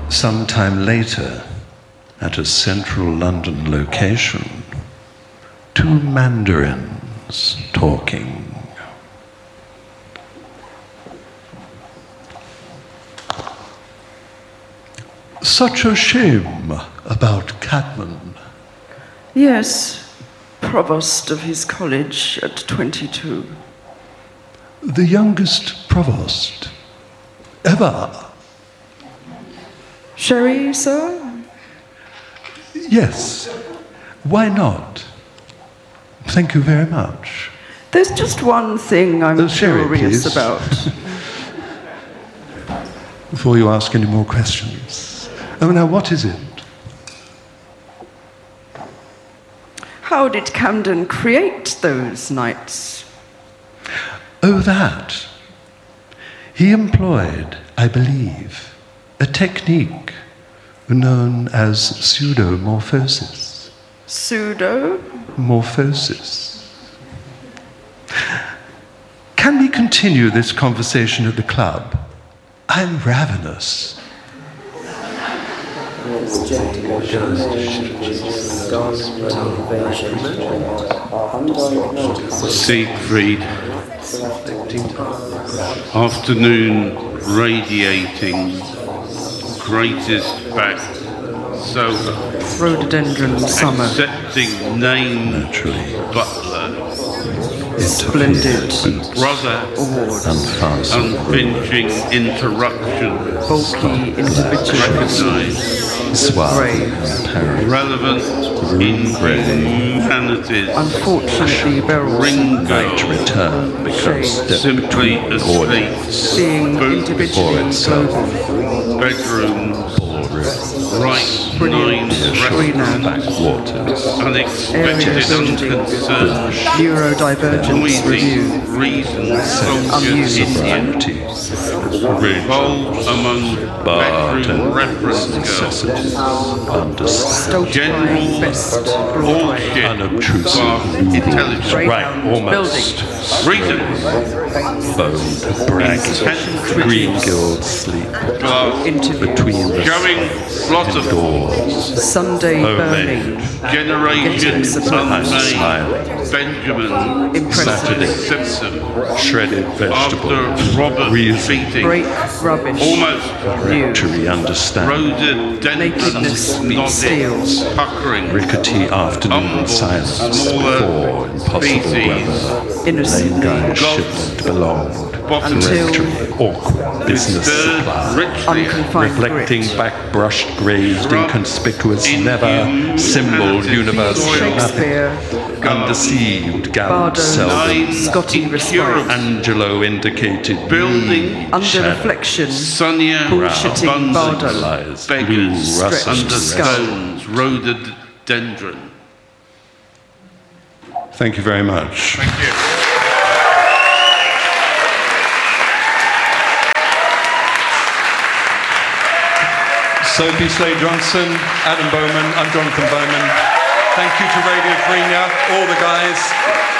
Sometime later, at a central London location, two mandarins talking. Such a shame about Cadman. Yes, provost of his college at 22. The youngest provost ever. Sherry, sir? Yes, why not? Thank you very much. There's just one thing I'm Sherry, curious please. about. Before you ask any more questions. Oh, now what is it? How did Camden create those nights? Oh, that. He employed, I believe, a technique known as pseudomorphosis. Pseudo? Morphosis. Can we continue this conversation at the club? I'm ravenous. Siegfried. Afternoon radiating. Greatest back. So Rhododendron summer. accepting name Naturally. butler. Splendid. Brother. Award. Unflinching interruption. Bulky individual. Recognized. Suave. Grave. Relevant in humanities. Unfortunately, Beryl. Ringo. Return becomes Shade. step Simply asleep. Being Boot individually itself. global. Bedroom. Right. Brilliant. Nine. Backwaters. Unexpected Area building. unconcern. Neurodivergence review. Noisy reason. Soldier Amusing. Indian. Revolve among bedroom reference girls. Necessities. Understand. Stultifying best Broadway. Bullshit. Unobtrusive. Far intelligent. Greyhound almost. building. Reason. Bone bragging. Green guild sleep. Glass. Interview. Between the Showing lots of doors. Sunday burning. Generation Getting Unmade. Benjamin. Impressive. Simpson. Shredded After vegetables. Robert Reason. beating. Break rubbish. Almost. New. Actually understand. Rhododendrons Nakedness steals. nodded, puckering. Rickety afternoon Humble, silence smaller before impossible species. weather. Innocently. Lame guy shipment belonged. Bottom Until Directory, awkward business stirred supply. richly. unconfined Reflecting grit. back-brushed, grazed, Drop inconspicuous, in never humanity. symbol, universe, nothing. Shakespeare. Undeceived, gallant, Bardo. seldom. Scotty respite. Incurable. Angelo indicated Building. Under shadow. reflection. Sunnier, Bullshitting abundant, Bardo. Lies, beggars, blue russet under skull. stones, rhododendron. Thank you very much. Thank you. Sophie Slade-Johnson, Adam Bowman, I'm Jonathan Bowman. Thank you to Radio Freenia, all the guys.